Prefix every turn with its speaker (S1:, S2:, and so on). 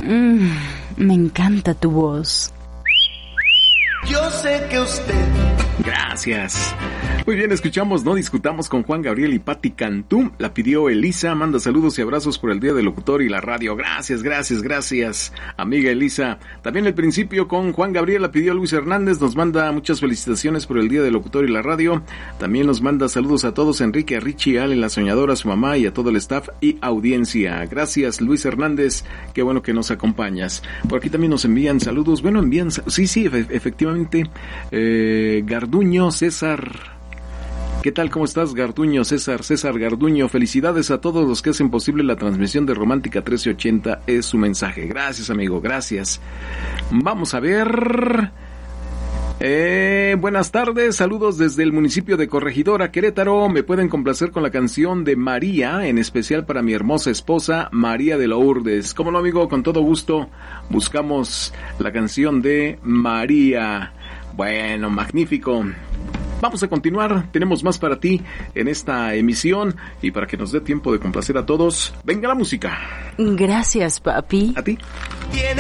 S1: Me encanta tu voz.
S2: Yo sé que usted...
S3: Gracias. Muy bien, escuchamos No Discutamos con Juan Gabriel y Patti Cantú. La pidió Elisa, manda saludos y abrazos por el Día del Locutor y la radio. Gracias, amiga Elisa. También El Principio con Juan Gabriel, la pidió Luis Hernández, nos manda muchas felicitaciones por el Día del Locutor y la radio. También nos manda saludos a todos, Enrique, a Richie, a Ale, la soñadora, a su mamá y a todo el staff y audiencia. Gracias, Luis Hernández, qué bueno que nos acompañas. Por aquí también nos envían saludos, sí, efectivamente, Garduño César. ¿Qué tal? ¿Cómo estás, Garduño? César Garduño. Felicidades a todos los que hacen posible la transmisión de Romántica 1380. Es su mensaje. Gracias, amigo. Gracias. Vamos a ver. Buenas tardes. Saludos desde el municipio de Corregidora, Querétaro. Me pueden complacer con la canción de María, en especial para mi hermosa esposa, María de Lourdes. ¿Cómo no, amigo? Con todo gusto. Buscamos la canción de María. Bueno, magnífico. Vamos a continuar, tenemos más para ti en esta emisión y para que nos dé tiempo de complacer a todos, venga la música.
S1: Gracias, papi.
S3: ¿A ti?